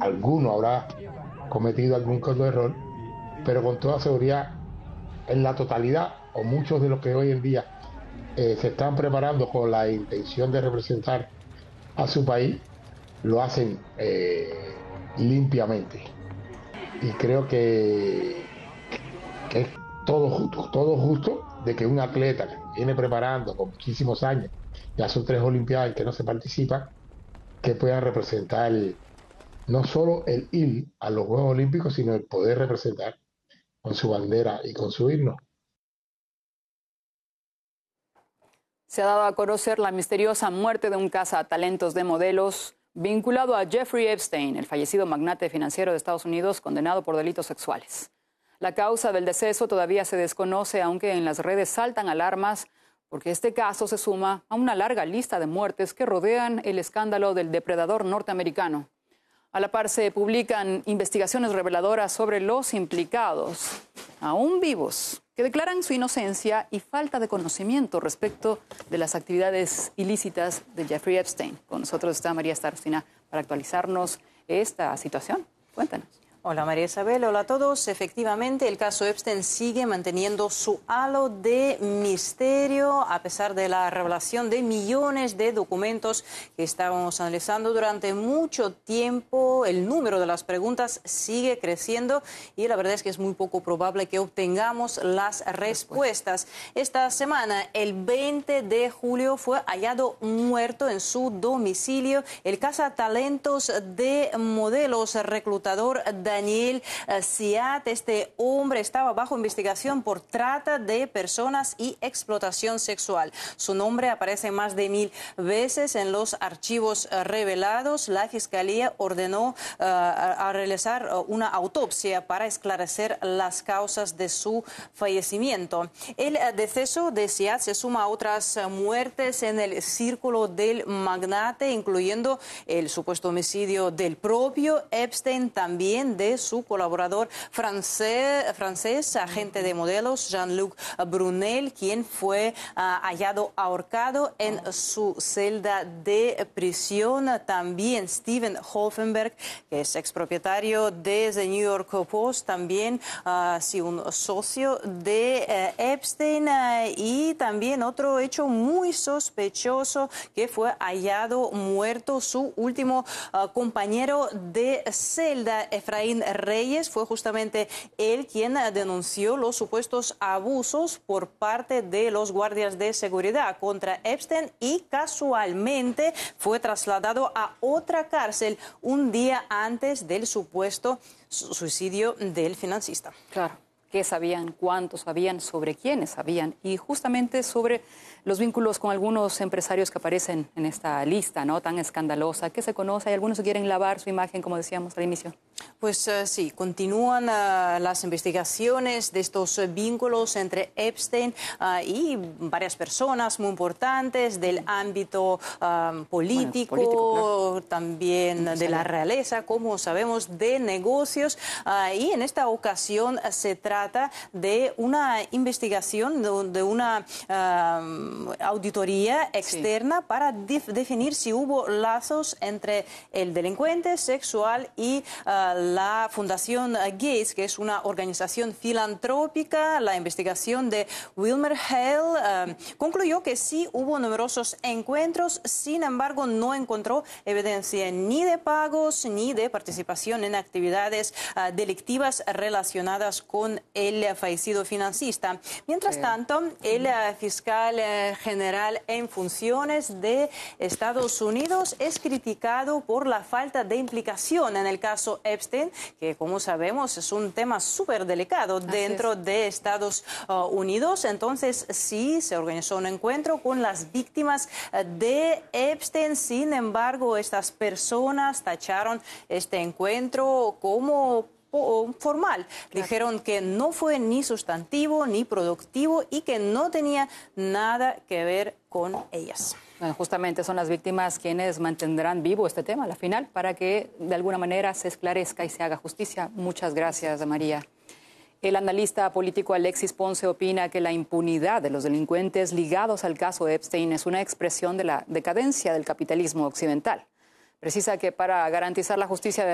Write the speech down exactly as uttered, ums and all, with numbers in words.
alguno habrá cometido algún que otro error, pero con toda seguridad, en la totalidad, o muchos de los que hoy en día eh, se están preparando con la intención de representar a su país, lo hacen eh, limpiamente. Y creo que, que es todo justo, todo justo de que un atleta que viene preparando con muchísimos años, ya son tres Olimpiadas en que no se participa, que puedan representar el, no solo el ir a los Juegos Olímpicos, sino el poder representar con su bandera y con su himno. Se ha dado a conocer la misteriosa muerte de un cazatalentos de modelos vinculado a Jeffrey Epstein, el fallecido magnate financiero de Estados Unidos condenado por delitos sexuales. La causa del deceso todavía se desconoce, aunque en las redes saltan alarmas porque este caso se suma a una larga lista de muertes que rodean el escándalo del depredador norteamericano. A la par se publican investigaciones reveladoras sobre los implicados, aún vivos, que declaran su inocencia y falta de conocimiento respecto de las actividades ilícitas de Jeffrey Epstein. Con nosotros está María Starostina para actualizarnos esta situación. Cuéntanos. Hola María Isabel, hola a todos. Efectivamente, el caso Epstein sigue manteniendo su halo de misterio a pesar de la revelación de millones de documentos que estábamos analizando durante mucho tiempo. El número de las preguntas sigue creciendo y la verdad es que es muy poco probable que obtengamos las respuestas. Esta semana, el veinte de julio, fue hallado muerto en su domicilio el cazatalentos de modelos reclutador Daniel Siat. Este hombre estaba bajo investigación por trata de personas y explotación sexual. Su nombre aparece más de mil veces en los archivos revelados. La Fiscalía ordenó uh, a realizar una autopsia para esclarecer las causas de su fallecimiento. El deceso de Siat se suma a otras muertes en el círculo del magnate, incluyendo el supuesto homicidio del propio Epstein, también de su colaborador francés, francés agente de modelos, Jean-Luc Brunel, quien fue uh, hallado ahorcado en su celda de prisión. También Steven Hoffenberg, que es expropietario de The New York Post, también uh, sí, un socio de uh, Epstein, uh, y también otro hecho muy sospechoso, que fue hallado muerto su último uh, compañero de celda, Efraín Reyes. Fue justamente él quien denunció los supuestos abusos por parte de los guardias de seguridad contra Epstein y casualmente fue trasladado a otra cárcel un día antes del supuesto suicidio del financista. Claro. ¿Qué sabían? ¿Cuántos sabían? ¿Sobre quiénes sabían? Y justamente sobre los vínculos con algunos empresarios que aparecen en esta lista, ¿no?, tan escandalosa, que se conoce. Hay algunos que quieren lavar su imagen, como decíamos al inicio. Pues uh, sí, continúan uh, las investigaciones de estos uh, vínculos entre Epstein uh, y varias personas muy importantes del ámbito uh, político, bueno, político claro. También de la realeza, como sabemos, de negocios. Uh, y en esta ocasión uh, se trata de una investigación, de, de una uh, auditoría externa, sí, para definir si hubo lazos entre el delincuente sexual y uh, la Fundación Gates, que es una organización filantrópica. La investigación de Wilmer Hale uh, concluyó que sí hubo numerosos encuentros, sin embargo no encontró evidencia ni de pagos ni de participación en actividades uh, delictivas relacionadas con el fallecido financista. Mientras sí. tanto, el uh, fiscal uh, general en funciones de Estados Unidos es criticado por la falta de implicación en el caso Epstein, que como sabemos es un tema súper delicado dentro de Estados uh, Unidos. Entonces sí se organizó un encuentro con las víctimas uh, de Epstein. Sin embargo, estas personas tacharon este encuentro como formal. Claro. Dijeron que no fue ni sustantivo ni productivo y que no tenía nada que ver con ellas. Bueno, justamente son las víctimas quienes mantendrán vivo este tema a la final para que de alguna manera se esclarezca y se haga justicia. Muchas gracias, María. El analista político Alexis Ponce opina que la impunidad de los delincuentes ligados al caso Epstein es una expresión de la decadencia del capitalismo occidental. Precisa que para garantizar la justicia